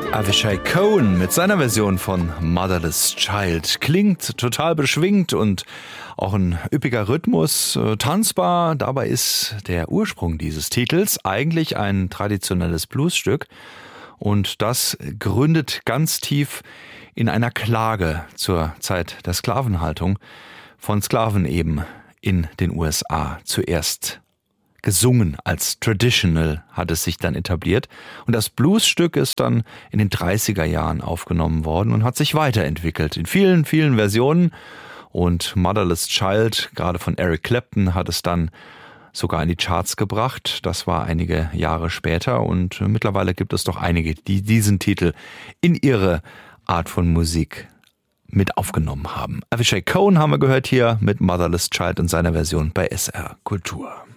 Avishai Cohen mit seiner Version von Motherless Child klingt total beschwingt und auch ein üppiger Rhythmus, tanzbar. Dabei ist der Ursprung dieses Titels eigentlich ein traditionelles Bluesstück und das gründet ganz tief in einer Klage zur Zeit der Sklavenhaltung von Sklaven eben in den USA. Zuerst gesungen als Traditional hat es sich dann etabliert und das Bluesstück ist dann in den 30er Jahren aufgenommen worden und hat sich weiterentwickelt in vielen, vielen Versionen und Motherless Child, gerade von Eric Clapton, hat es dann sogar in die Charts gebracht. Das war einige Jahre später und mittlerweile gibt es doch einige, die diesen Titel in ihre Art von Musik mit aufgenommen haben. Avishai Cohen haben wir gehört hier mit Motherless Child und seiner Version bei SR Kultur.